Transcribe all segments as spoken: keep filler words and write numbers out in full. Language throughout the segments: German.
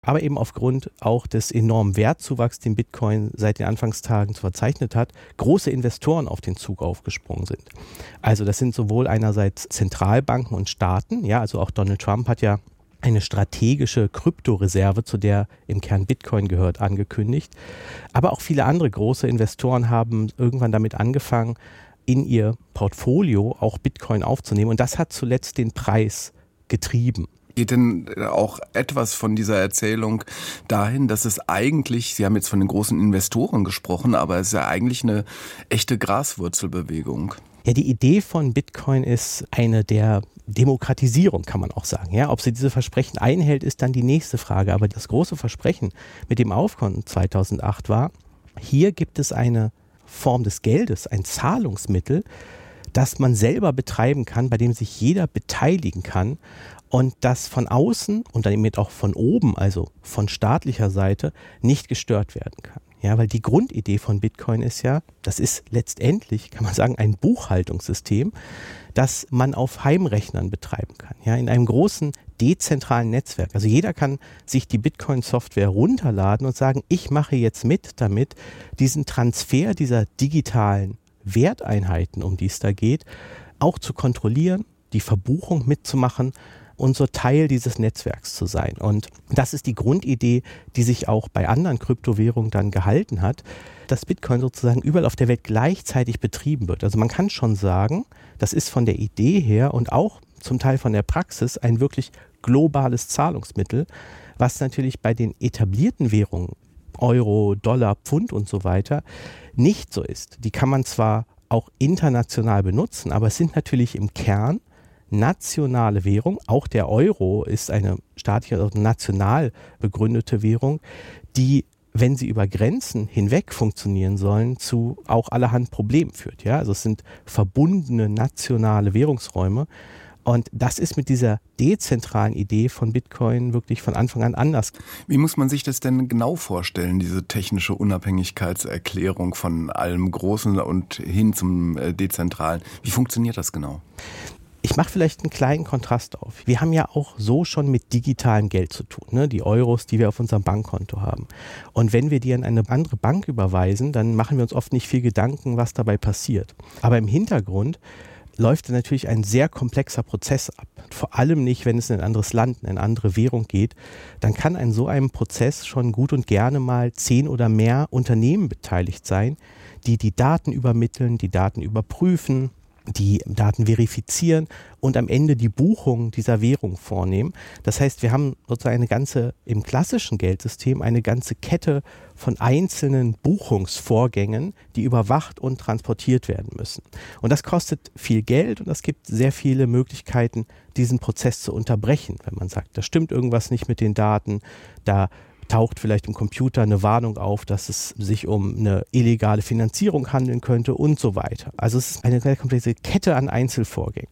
aber eben aufgrund auch des enormen Wertzuwachs, den Bitcoin seit den Anfangstagen verzeichnet hat, große Investoren auf den Zug aufgesprungen sind. Also das sind sowohl einerseits Zentralbanken und Staaten, ja, also auch Donald Trump hat ja eine strategische Kryptoreserve, zu der im Kern Bitcoin gehört, angekündigt. Aber auch viele andere große Investoren haben irgendwann damit angefangen, in ihr Portfolio auch Bitcoin aufzunehmen. Und das hat zuletzt den Preis getrieben. Geht denn auch etwas von dieser Erzählung dahin, dass es eigentlich, Sie haben jetzt von den großen Investoren gesprochen, aber es ist ja eigentlich eine echte Graswurzelbewegung? Ja, die Idee von Bitcoin ist eine der Demokratisierung, kann man auch sagen. Ja, ob sie diese Versprechen einhält, ist dann die nächste Frage. Aber das große Versprechen mit dem Aufkommen zweitausendacht war, hier gibt es eine Form des Geldes, ein Zahlungsmittel, das man selber betreiben kann, bei dem sich jeder beteiligen kann und das von außen und dann eben auch von oben, also von staatlicher Seite, nicht gestört werden kann. Ja, weil die Grundidee von Bitcoin ist ja, das ist letztendlich, kann man sagen, ein Buchhaltungssystem, das man auf Heimrechnern betreiben kann. Ja, in einem großen dezentralen Netzwerk. Also jeder kann sich die Bitcoin-Software runterladen und sagen, ich mache jetzt mit damit, diesen Transfer dieser digitalen Werteinheiten, um die es da geht, auch zu kontrollieren, die Verbuchung mitzumachen und so Teil dieses Netzwerks zu sein. Und das ist die Grundidee, die sich auch bei anderen Kryptowährungen dann gehalten hat, dass Bitcoin sozusagen überall auf der Welt gleichzeitig betrieben wird. Also man kann schon sagen, das ist von der Idee her und auch zum Teil von der Praxis ein wirklich globales Zahlungsmittel, was natürlich bei den etablierten Währungen, Euro, Dollar, Pfund und so weiter, nicht so ist. Die kann man zwar auch international benutzen, aber es sind natürlich im Kern nationale Währung. Auch der Euro ist eine staatlich, also national begründete Währung, die, wenn sie über Grenzen hinweg funktionieren sollen, zu auch allerhand Problemen führt. Ja? Also es sind verbundene nationale Währungsräume. Und das ist mit dieser dezentralen Idee von Bitcoin wirklich von Anfang an anders. Wie muss man sich das denn genau vorstellen, diese technische Unabhängigkeitserklärung von allem Großen und hin zum Dezentralen? Wie funktioniert das genau? Ich mache vielleicht einen kleinen Kontrast auf. Wir haben ja auch so schon mit digitalem Geld zu tun, ne? Die Euros, die wir auf unserem Bankkonto haben. Und wenn wir die an eine andere Bank überweisen, dann machen wir uns oft nicht viel Gedanken, was dabei passiert. Aber im Hintergrund läuft natürlich ein sehr komplexer Prozess ab. Vor allem nicht, wenn es in ein anderes Land, in eine andere Währung geht. Dann kann an so einem Prozess schon gut und gerne mal zehn oder mehr Unternehmen beteiligt sein, die die Daten übermitteln, die Daten überprüfen, die Daten verifizieren und am Ende die Buchung dieser Währung vornehmen. Das heißt, wir haben sozusagen eine ganze, im klassischen Geldsystem, eine ganze Kette von einzelnen Buchungsvorgängen, die überwacht und transportiert werden müssen. Und das kostet viel Geld und es gibt sehr viele Möglichkeiten, diesen Prozess zu unterbrechen. Wenn man sagt, da stimmt irgendwas nicht mit den Daten, da taucht vielleicht im Computer eine Warnung auf, dass es sich um eine illegale Finanzierung handeln könnte und so weiter. Also es ist eine sehr komplexe Kette an Einzelvorgängen.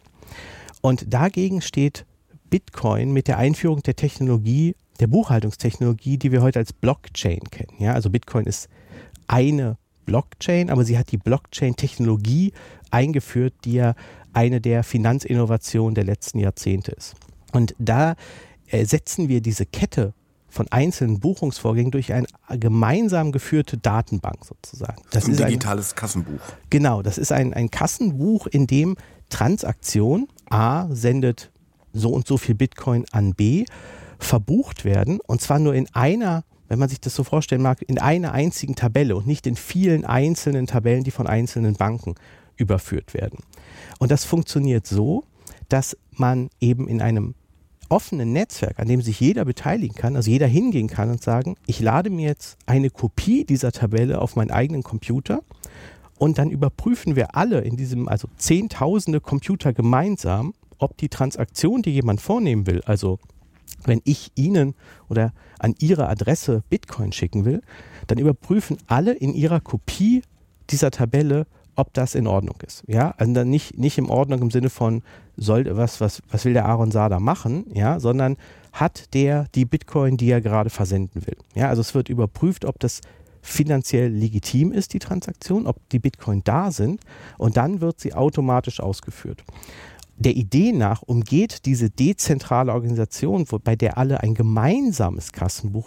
Und dagegen steht Bitcoin mit der Einführung der Technologie, der Buchhaltungstechnologie, die wir heute als Blockchain kennen. Ja, also Bitcoin ist eine Blockchain, aber sie hat die Blockchain-Technologie eingeführt, die ja eine der Finanzinnovationen der letzten Jahrzehnte ist. Und da setzen wir diese Kette von einzelnen Buchungsvorgängen durch eine gemeinsam geführte Datenbank sozusagen. Das ist ein digitales ein, Kassenbuch. Genau, das ist ein, ein Kassenbuch, in dem Transaktion A sendet so und so viel Bitcoin an B, verbucht werden und zwar nur in einer, wenn man sich das so vorstellen mag, in einer einzigen Tabelle und nicht in vielen einzelnen Tabellen, die von einzelnen Banken überführt werden. Und das funktioniert so, dass man eben in einem offenen Netzwerk, an dem sich jeder beteiligen kann, also jeder hingehen kann und sagen, ich lade mir jetzt eine Kopie dieser Tabelle auf meinen eigenen Computer und dann überprüfen wir alle in diesem, also zehntausende Computer gemeinsam, ob die Transaktion, die jemand vornehmen will, also wenn ich Ihnen oder an Ihre Adresse Bitcoin schicken will, dann überprüfen alle in ihrer Kopie dieser Tabelle, ob das in Ordnung ist. Ja, also dann nicht, nicht in Ordnung im Sinne von, soll, was, was, was will der Aaron Saada machen, ja, sondern hat der die Bitcoin, die er gerade versenden will. Ja, also es wird überprüft, ob das finanziell legitim ist, die Transaktion, ob die Bitcoin da sind und dann wird sie automatisch ausgeführt. Der Idee nach umgeht diese dezentrale Organisation, bei der alle ein gemeinsames Kassenbuch